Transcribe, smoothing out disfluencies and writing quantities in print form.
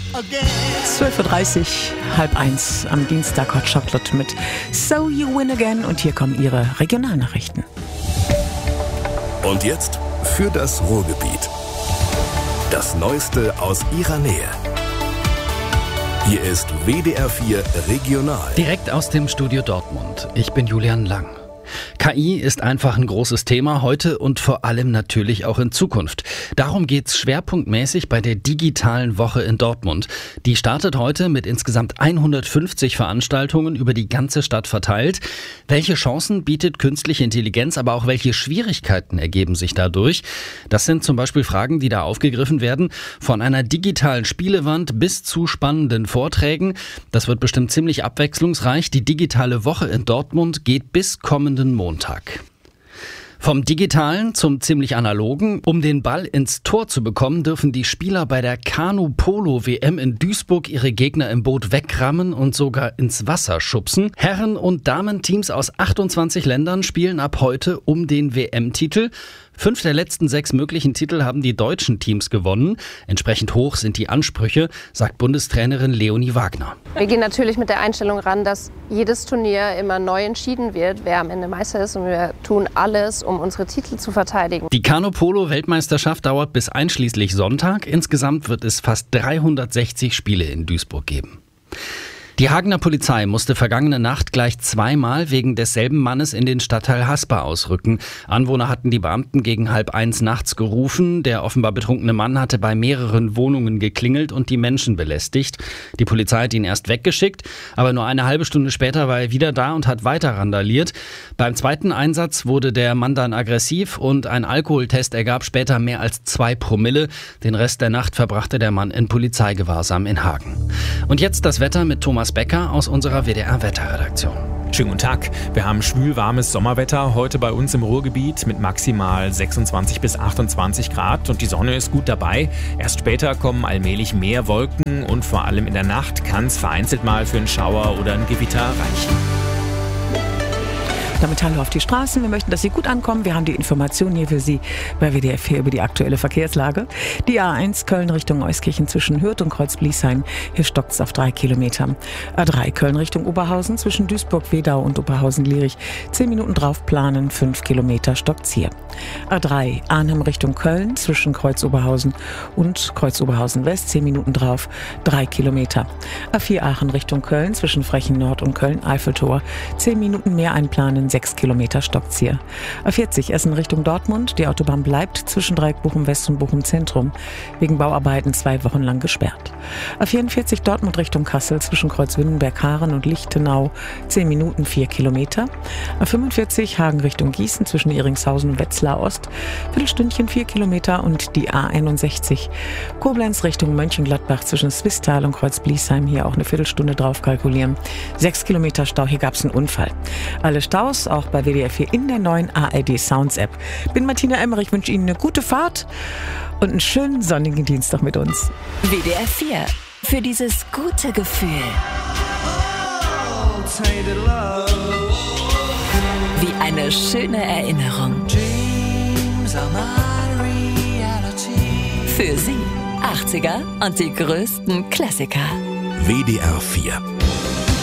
12.30 Uhr, 12:30 am Dienstag Hot Chocolate mit So You Win Again. Und hier kommen Ihre Regionalnachrichten. Und jetzt für das Ruhrgebiet. Das Neueste aus Ihrer Nähe. Hier ist WDR 4 Regional. Direkt aus dem Studio Dortmund. Ich bin Julian Lang. KI ist einfach ein großes Thema heute und vor allem natürlich auch in Zukunft. Darum geht's schwerpunktmäßig bei der digitalen Woche in Dortmund. Die startet heute mit insgesamt 150 Veranstaltungen über die ganze Stadt verteilt. Welche Chancen bietet künstliche Intelligenz, aber auch welche Schwierigkeiten ergeben sich dadurch? Das sind zum Beispiel Fragen, die da aufgegriffen werden. Von einer digitalen Spielewand bis zu spannenden Vorträgen. Das wird bestimmt ziemlich abwechslungsreich. Die digitale Woche in Dortmund geht bis kommenden Montag. Vom Digitalen zum ziemlich Analogen. Um den Ball ins Tor zu bekommen, dürfen die Spieler bei der Kanu-Polo-WM in Duisburg ihre Gegner im Boot wegrammen und sogar ins Wasser schubsen. Herren- und Damenteams aus 28 Ländern spielen ab heute um den WM-Titel. 5 der letzten 6 möglichen Titel haben die deutschen Teams gewonnen. Entsprechend hoch sind die Ansprüche, sagt Bundestrainerin Leonie Wagner. Wir gehen natürlich mit der Einstellung ran, dass jedes Turnier immer neu entschieden wird, wer am Ende Meister ist. Und wir tun alles, um unsere Titel zu verteidigen. Die Kanu-Polo-Weltmeisterschaft dauert bis einschließlich Sonntag. Insgesamt wird es fast 360 Spiele in Duisburg geben. Die Hagener Polizei musste vergangene Nacht gleich 2-mal wegen desselben Mannes in den Stadtteil Haspa ausrücken. Anwohner hatten die Beamten gegen 12:30 nachts gerufen. Der offenbar betrunkene Mann hatte bei mehreren Wohnungen geklingelt und die Menschen belästigt. Die Polizei hat ihn erst weggeschickt, aber nur eine halbe Stunde später war er wieder da und hat weiter randaliert. Beim zweiten Einsatz wurde der Mann dann aggressiv und ein Alkoholtest ergab später mehr als 2 Promille. Den Rest der Nacht verbrachte der Mann in Polizeigewahrsam in Hagen. Und jetzt das Wetter mit Thomas Becker aus unserer WDR-Wetterredaktion. Schönen guten Tag. Wir haben schwülwarmes Sommerwetter heute bei uns im Ruhrgebiet mit maximal 26 bis 28 Grad und die Sonne ist gut dabei. Erst später kommen allmählich mehr Wolken und vor allem in der Nacht kann es vereinzelt mal für einen Schauer oder ein Gewitter reichen. Damit hallo auf die Straßen. Wir möchten, dass Sie gut ankommen. Wir haben die Informationen hier für Sie bei WDR 4 über die aktuelle Verkehrslage. Die A1 Köln Richtung Euskirchen zwischen Hürth und Kreuz-Bliesheim. Hier stockt es auf 3 Kilometern. A3 Köln Richtung Oberhausen zwischen Duisburg-Wedau und Oberhausen-Lierich. 10 Minuten drauf planen, 5 Kilometer stockt's hier. A3 Arnhem Richtung Köln zwischen Kreuz-Oberhausen und Kreuz-Oberhausen-West. 10 Minuten drauf, 3 Kilometer. A4 Aachen Richtung Köln zwischen Frechen Nord und Köln-Eiffeltor. 10 Minuten mehr einplanen. 6 Kilometer stockt's hier. A40 Essen Richtung Dortmund. Die Autobahn bleibt zwischen Dreieck Bochum West und Bochum Zentrum. Wegen Bauarbeiten 2 Wochen lang gesperrt. A44 Dortmund Richtung Kassel zwischen Kreuzwindenberg-Haaren und Lichtenau. 10 Minuten, 4 Kilometer. A45 Hagen Richtung Gießen zwischen Iringshausen und Wetzlar Ost. Viertelstündchen, 4 Kilometer. Und die A61 Koblenz Richtung Mönchengladbach zwischen Swisttal und Kreuz-Bliesheim. Hier auch eine Viertelstunde drauf kalkulieren. 6 Kilometer Stau. Hier gab's einen Unfall. Alle Staus auch bei WDR 4 in der neuen ARD Sounds App. Bin Martina Emmerich, wünsche Ihnen eine gute Fahrt und einen schönen sonnigen Dienstag mit uns. WDR 4 für dieses gute Gefühl. Wie eine schöne Erinnerung. Für Sie 80er und die größten Klassiker. WDR 4